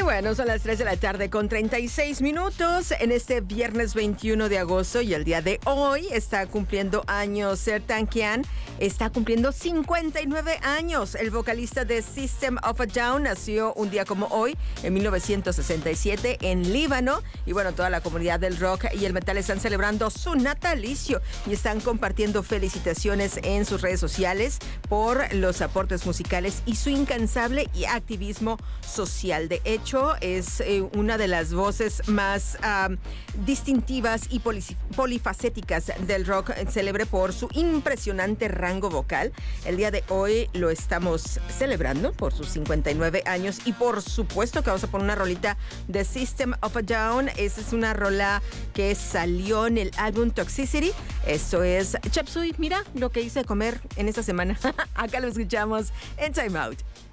Y bueno, son las 3 de la tarde con 36 minutos en este viernes 21 de agosto y el día de hoy está cumpliendo años Sertan Kian, está cumpliendo 59 años. El vocalista de System of a Down nació un día como hoy, en 1967, en Líbano. Y bueno, toda la comunidad del rock y el metal están celebrando su natalicio y están compartiendo felicitaciones en sus redes sociales por los aportes musicales y su incansable activismo social. De hecho, es una de las voces más distintivas y polifacéticas del rock célebre por su impresionante rango vocal. El día de hoy lo estamos celebrando por sus 59 años y por supuesto que vamos a poner una rolita de System of a Down. Esa es una rola que salió en el álbum Toxicity. Eso es Chop Suey. Mira lo que hice de comer en esta semana. Acá lo escuchamos en Time Out.